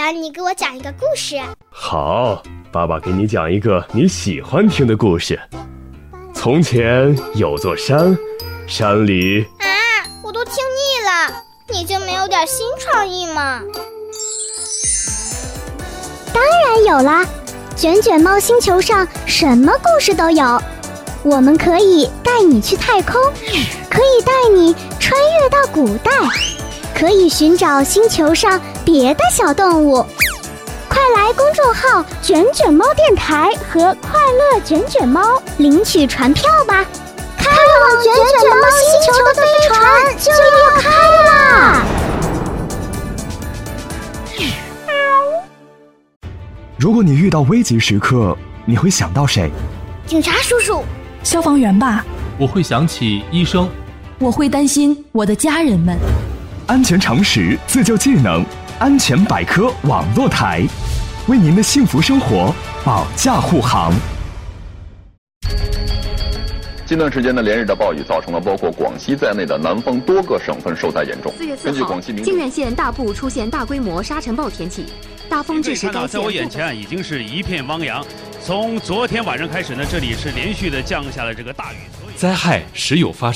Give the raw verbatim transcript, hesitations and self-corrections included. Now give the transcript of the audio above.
爸，你给我讲一个故事。 好，爸爸给你讲一个你喜欢听的故事。从前有座山，山里…… 啊，我都听腻了，你就没有点新创意吗？ 当然有啦，卷卷猫星球上什么故事都有。我们可以带你去太空，可以带你穿越到古代，可以寻找星球上别的小动物。快来公众号卷卷猫电台和快乐卷卷猫领取船票吧，开往卷卷猫星球的飞船就要开啦！ 如果你遇到危急时刻，你会想到谁？ 警察叔叔， 消防员吧。 我会想起医生。 我会担心我的家人们。 安全常识，自救技能，安全百科网络台，为您的幸福生活保驾护航。 近段时间的连日的暴雨造成了包括广西在内的南方多个省份受灾严重。 四月四号，靖远县大部出现大规模沙尘暴天气，大风致使该县。 在我眼前已经是一片汪洋。从昨天晚上开始呢，这里是连续的降下了这个大雨。 灾害时有发生。